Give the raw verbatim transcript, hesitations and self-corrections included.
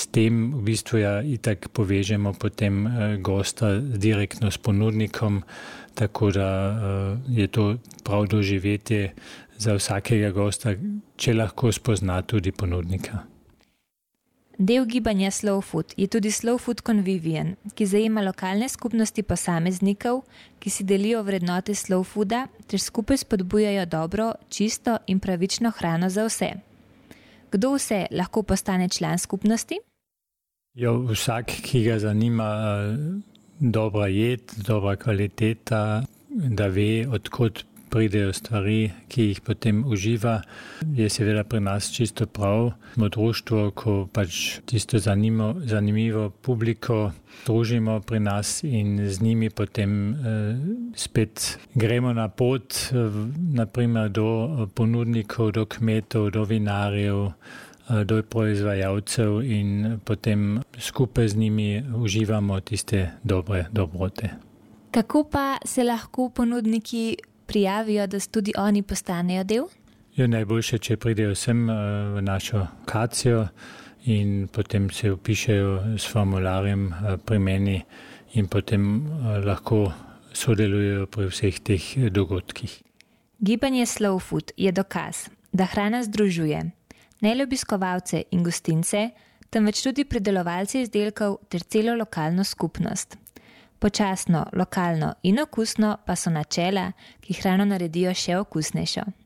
s tem v bistvu ja itak povežemo potem gosta direktno s ponudnikom, tako da je to prav doživetje za vsakega gosta, če lahko spozna tudi ponudnika. Del gibanja Slow Food je tudi Slow Food Convivian, ki zajema lokalne skupnosti posameznikov, ki si delijo vrednote slow fooda ter skupaj spodbujajo dobro, čisto in pravično hrano za vse. Kdo vse lahko postane član skupnosti? Jo, vsak, ki ga zanima dobra jed, dobra kvaliteta, da ve, odkot pridejo stvari, ki jih potem uživa, je seveda pri nas čisto prav. Smo društvo, ko pač tisto zanimo, zanimivo publiko družimo pri nas in z njimi potem eh, spet gremo na pot, eh, naprimer do ponudnikov, do kmetov, do vinarjev, eh, do proizvajalcev in potem skupaj z njimi uživamo tiste dobre dobrote. Kako pa se lahko ponudniki prijavijo, da tudi oni postanejo del? Je najboljše, če pridejo sem v našo kacijo in potem se vpišejo s formularjem pri meni in potem lahko sodelujejo pri vseh teh dogodkih. Gibanje Slow Food je dokaz, da hrana združuje ne le obiskovalce in gostince, temveč tudi pridelovalce izdelkov ter celo lokalno skupnost. Počasno, lokalno in okusno pa so načela, ki hrano naredijo še okusnejšo.